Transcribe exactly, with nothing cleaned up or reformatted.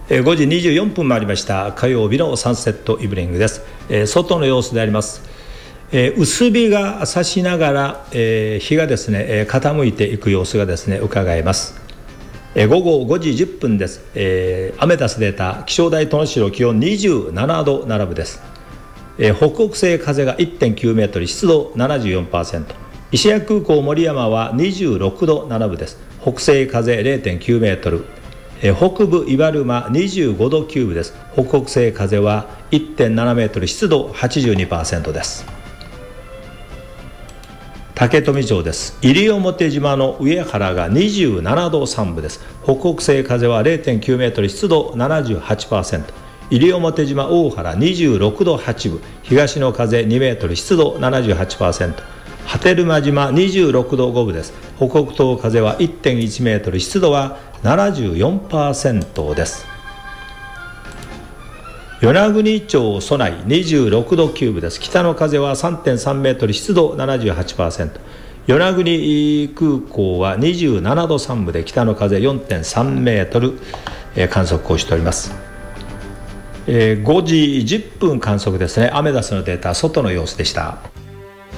えー、ごじにじゅうよんぷん回りました。火曜日のサンセットイブニングです。えー、外の様子であります。えー、薄日が差しながら、えー、日がですね、えー、傾いていく様子がですね伺えます。えー、午後ごじじゅっぷんです。えー、アメダスデータ、気象台登代気温にじゅうななどななぶです。えー、北北西風が いってんきゅうメートル、湿度 ななじゅうよんパーセント、石屋空港森山はにじゅうろくどななぶです。北西風 れいてんきゅうメートル、えー、北部岩沼にじゅうごどきゅうぶです。北北西風は いってんななメートル、湿度 はちじゅうにパーセント です。竹富町です。西表島の上原がにじゅうななどさんぶです。北北西風は れいてんきゅうメートル、湿度 ななじゅうはちパーセント、西表島大原にじゅうろくどはちぶ、東の風にメートル、湿度 ななじゅうはちパーセント、波照間島にじゅうろくどごぶです。北北東風は いってんいちメートル、湿度は ななじゅうよんパーセント です。与那国町蘇内にじゅうろくどきゅうぶです。北の風は さんてんさんメートル、湿度 ななじゅうはちパーセント、与那国空港はにじゅうななどさんぶで北の風 よんてんさんメートル、えー、観測をしております。えー、ごじじゅっぷん観測ですね。アメダスのデータ、外の様子でした。